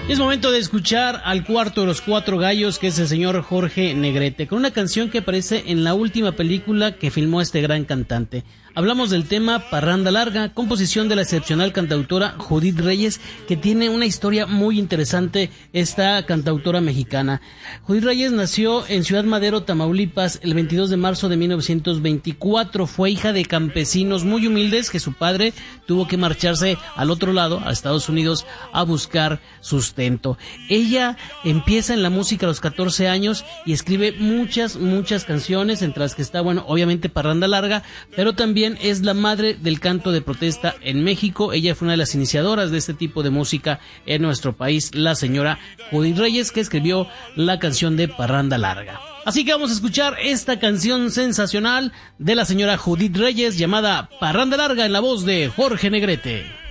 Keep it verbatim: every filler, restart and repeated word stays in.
Es momento de escuchar al cuarto de los cuatro gallos, que es el señor Jorge Negrete, con una canción que aparece en la última película que filmó este gran cantante. Hablamos del tema Parranda Larga, composición de la excepcional cantautora Judith Reyes, que tiene una historia muy interesante, esta cantautora mexicana. Judith Reyes nació en Ciudad Madero, Tamaulipas, el veintidós de marzo de mil novecientos veinticuatro. Fue hija de campesinos muy humildes que su padre tuvo que marcharse al otro lado, a Estados Unidos, a buscar sustento. Ella empieza en la música a los catorce años y escribe muchas, muchas canciones, entre las que está, bueno, obviamente Parranda Larga, pero también es la madre del canto de protesta en México. Ella fue una de las iniciadoras de este tipo de música en nuestro país, la señora Judith Reyes, que escribió la canción de Parranda Larga. Así que vamos a escuchar esta canción sensacional de la señora Judith Reyes llamada Parranda Larga, en la voz de Jorge Negrete.